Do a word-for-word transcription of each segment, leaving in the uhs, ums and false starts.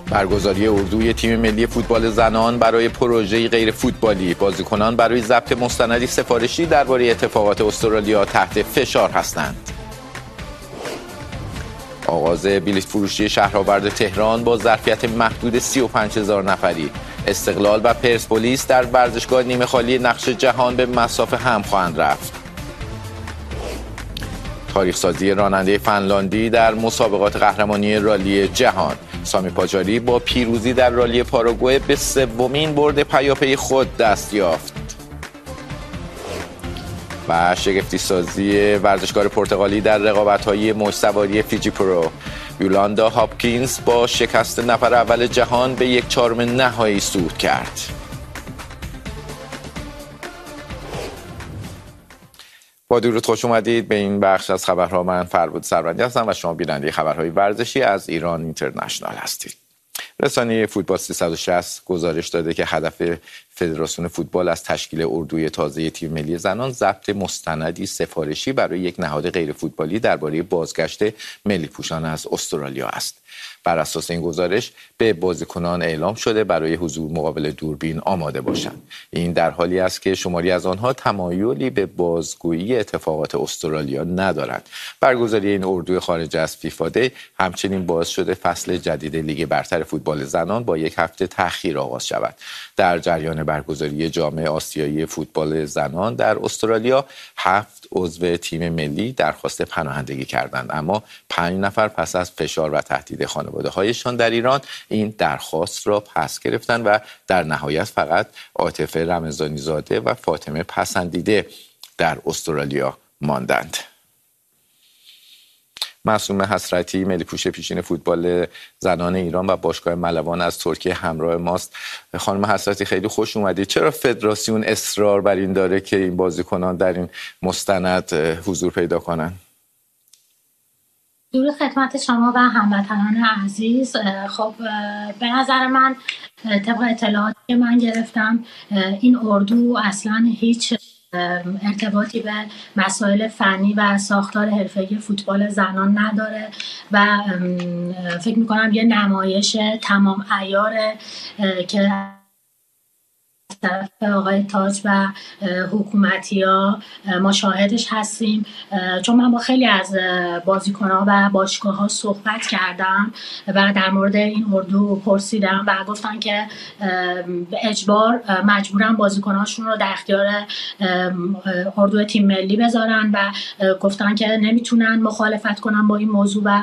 برگزاری اردوی تیم ملی فوتبال زنان برای پروژه غیر فوتبالی. بازیکنان برای ضبط مستندی سفارشی درباره اتفاقات استرالیا تحت فشار هستند. آغاز بلیط فروشی شهرآورد تهران با ظرفیت محدود سی و پنج هزار نفری. استقلال و پرسپولیس در ورزشگاه نیمه خالی نقش جهان به مصاف هم خواهند رفت. تاریخ سازی راننده فنلاندی در مسابقات قهرمانی رالی جهان. سامی پاجاری با پیروزی در رالی پاراگوئه به سومین برد پیاپی خود دست یافت. و شگفتی سازی ورزشکار پرتغالی در رقابت‌های موج سواری فیجی پرو. یولاندا هاپکینز با شکست نفر اول جهان به یک چهارم نهایی صعود کرد. با درود خوش اومدید به این بخش از خبرها. من فربود سروندی هستم و شما بیننده خبرهای ورزشی از ایران اینترنشنال هستید. رسانه فوتبال سیصد و شصت گزارش داده که هدف فدراسیون فوتبال از تشکیل اردوی تازه تیم ملی زنان ضبط مستندی سفارشی برای یک نهاد غیر فوتبالی درباره بازگشت ملی پوشان از استرالیا است. بر اساس این گزارش به بازیکنان اعلام شده برای حضور مقابل دوربین آماده باشند. این در حالی است که شماری از آنها تمایلی به بازگویی اتفاقات استرالیا ندارند. برگزاری این اردوی خارج از فیفا دی همچنین باعث شده فصل جدید لیگ برتر فوتبال زنان با یک هفته تأخیر آغاز شود. در جریان برگزاری جام آسیایی فوتبال زنان در استرالیا هفت عضو تیم ملی درخواست پناهندگی کردند، اما پنج نفر پس از فشار و تهدید خانواده‌هایشان در ایران این درخواست را پس گرفتند و در نهایت فقط عاطفه رمضانی زاده و فاطمه پسندیده در استرالیا ماندند. معصومه حسرتی ملی‌پوش پیشین فوتبال زنان ایران و باشگاه ملوان از ترکیه همراه ماست. خانم حسرتی خیلی خوش اومدید. چرا فدراسیون اصرار بر این داره که این بازیکنان در این مستند حضور پیدا کنن؟ درود خدمت شما و هموطنان عزیز. خب به نظر من طبق اطلاعاتی که من گرفتم این اردو اصلا هیچ ارتباطی به مسائل فنی و ساختار حرفه‌ای فوتبال زنان نداره و فکر می‌کنم یه نمایش تمام عیاره که طرف آقای تاج و حکومتی‌ها ما شاهدش هستیم، چون من با خیلی از بازیکن‌ها و باشگاه‌ها صحبت کردم و در مورد این اردو پرسیدم و گفتن که به اجبار مجبورن بازیکن‌هاشون رو در اختیار اردو تیم ملی بذارن و گفتن که نمیتونن مخالفت کنن با این موضوع و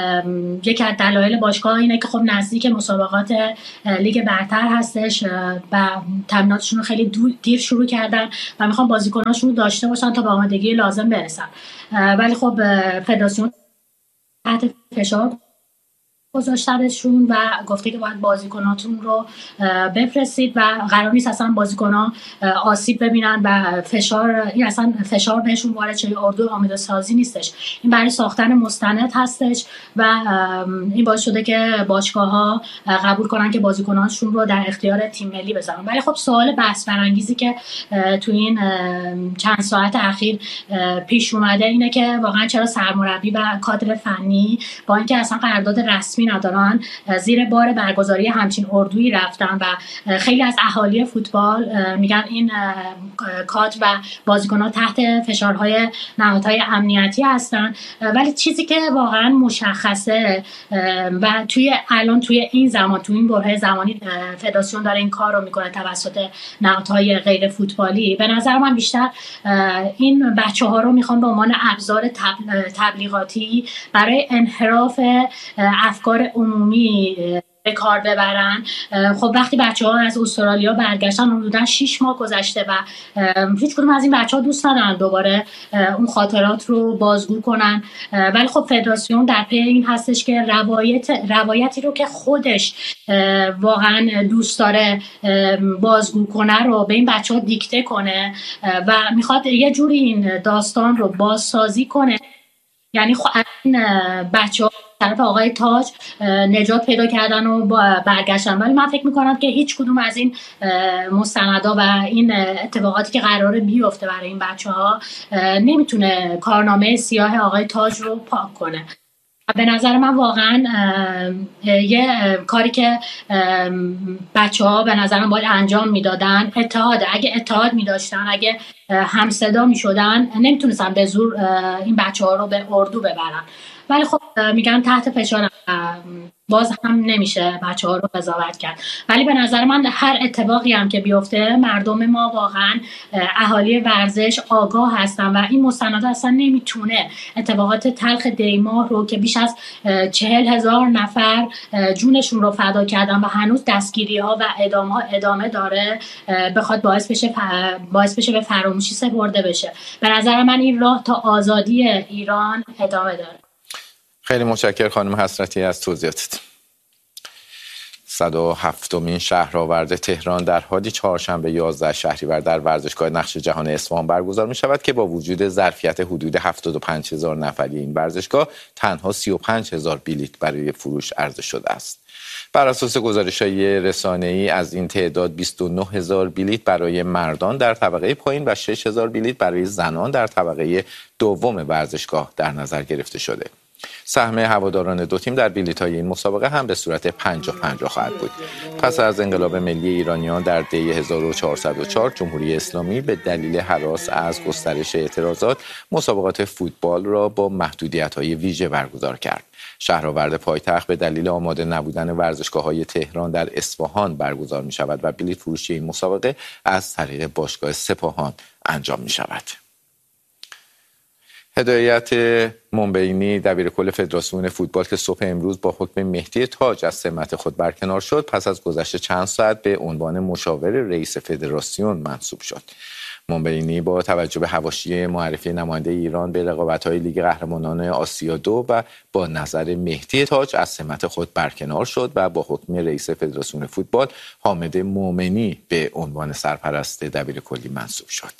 یکی از دلایل باشگاه اینه که خب نزدیک مسابقات لیگ برتر هستش و تمریناتشون رو خیلی دیر شروع کردن و میخوان بازیکناشون رو داشته باشن تا به آمادگی لازم برسن. ولی خب فدراسیون تحت فشار گذاشتنشون و گفته که باید بازیکناتون رو بفرستید و قرار نیست اصلا بازیکن‌ها آسیب ببینن و فشار این اصلا فشار بهشون وارد شه. اردو آماده سازی نیستش، این برای ساختن مستند هستش و این باعث شده که باشگاه‌ها قبول کنن که بازیکناشون رو در اختیار تیم ملی بذارن. ولی خب سوال بحث برانگیزی که تو این چند ساعت اخیر پیش اومده اینه که واقعا چرا سرمربی و کادر فنی با اینکه اصلا قرارداد رسمی ندارن زیر بار برگزاری همچین اردویی رفتن و خیلی از اهالی فوتبال میگن این کادر و بازیکن‌ها تحت فشارهای نهادهای امنیتی هستن. ولی چیزی که واقعا مشخصه و توی الان توی این زمان توی این بره زمانی فدراسیون داره این کار رو میکنه توسط نهادهای غیر فوتبالی، به نظر من بیشتر این بچه‌ها رو میخوان به عنوان ابزار تبلیغاتی برای انحراف افکار عمومی به کار ببرن. خب وقتی بچه‌ها از استرالیا برگشتن حدوداً شش ماه گذشته و هیچ کدوم از این بچه‌ها دوست ندارن دوباره اون خاطرات رو بازگو کنن، ولی خب فدراسیون در پی این هستش که روایت روایتی رو که خودش واقعاً دوست داره بازگو کنه رو به این بچه‌ها دیکته کنه و میخواد یه جوری این داستان رو بازسازی کنه. یعنی خب این بچه‌ها طرف آقای تاج نجات پیدا کردن و برگشتن، ولی من فکر میکنم که هیچ کدوم از این مستندها و این اتفاقاتی که قراره بیفته برای این بچه ها نمیتونه کارنامه سیاه آقای تاج رو پاک کنه. به نظر من واقعا یه کاری که بچه ها به نظرم باید انجام میدادن اتحاد. اگه اتحاد میداشتن، اگه همصدا میشدن، نمیتونستن به زور این بچه ها رو به اردو ببرن. ولی خب میگن تحت فشار باز هم نمیشه بچه ها رو قضاوت کرد. ولی به نظر من هر اتفاقی هم که بیفته مردم ما واقعا اهالی ورزش آگاه هستن و این مستند اصلا نمیتونه اتفاقات تلخ دیماه رو که بیش از چهل هزار نفر جونشون رو فدا کردن و هنوز دستگیری ها و اعدام ها ادامه داره بخواد باعث بشه باعث بشه به فراموشی سپرده بشه. به نظر من این راه تا آزادی ایران ادامه داره. خیلی متشکرم خانم حسرتی از توضیحاتت. صد و هفتمین شهرآورد تهران در حالی چهارشنبه یازده شهریور در ورزشگاه نقش جهان اصفهان برگزار می شود که با وجود ظرفیت حدود هفتاد و پنج هزار نفری این ورزشگاه تنها سی و پنج هزار بلیت برای فروش عرضه شده است. بر اساس گزارش‌های رسانه‌ای از این تعداد بیست و نه هزار بلیت برای مردان در طبقه پایین و شش هزار بلیت برای زنان در طبقه دوم ورزشگاه در نظر گرفته شده. سهم هواداران دو تیم در بلیط‌های این مسابقه هم به صورت پنجاه پنجاه خواهد بود. پس از انقلاب ملی ایرانیان در دی هزار و چهارصد و چهار، جمهوری اسلامی به دلیل هراس از گسترش اعتراضات مسابقات فوتبال را با محدودیت‌های ویژه برگزار کرد. شهرآورد پایتخت به دلیل آماده نبودن ورزشگاه‌های تهران در اصفهان برگزار می‌شود و بلیط فروشی این مسابقه از طریق باشگاه سپاهان انجام می‌شود. هدایت منبعینی دبیرکل فدراسیون فوتبال که صبح امروز با حکم مهدی تاج از سمت خود برکنار شد، پس از گذشت چند ساعت به عنوان مشاور رئیس فدراسیون منصوب شد. منبعینی با توجه به حواشی معرفی نماینده ایران به رقابت‌های لیگ قهرمانان آسیا دو و با نظر مهدی تاج از سمت خود برکنار شد و با حکم رئیس فدراسیون فوتبال حامد مومنی به عنوان سرپرست دبیرکلی منصوب شد.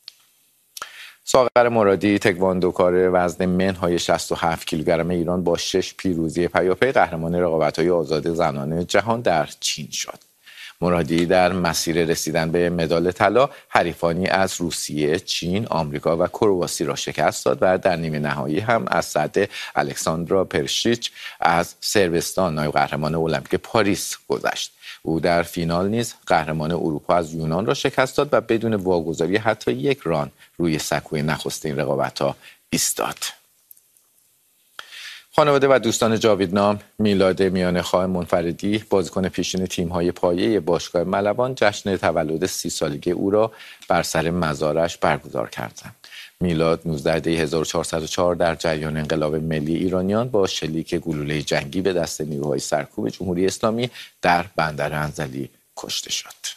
ساغر مرادی تکواندوکار وزن منهای شصت و هفت کیلوگرم ایران با شش پیروزی پیاپی قهرمان رقابت‌های آزاد زنان جهان در چین شد. مرادی در مسیر رسیدن به مدال طلا حریفانی از روسیه، چین، آمریکا و کرواسی را شکست داد و در نیمه نهایی هم از صد الکساندرا پرشیچ از صربستان نایب قهرمان المپیک پاریس گذشت. او در فینال نیز قهرمان اروپا از یونان را شکست داد و بدون واگذاری حتی یک ران روی سکوی نخستین رقابت‌ها ایستاد. خانواده و دوستان جاویدنام میلاد میانخواه منفردی، بازیکن پیشین تیم‌های پایه باشگاه ملوان، جشن تولد سی سالگی او را بر سر مزارش برگزار کردند. میلاد نوزده دی هزار و چهارصد و چهار در جریان انقلاب ملی ایرانیان با شلیک گلوله جنگی به دست نیروهای سرکوب جمهوری اسلامی در بندر انزلی کشته شد.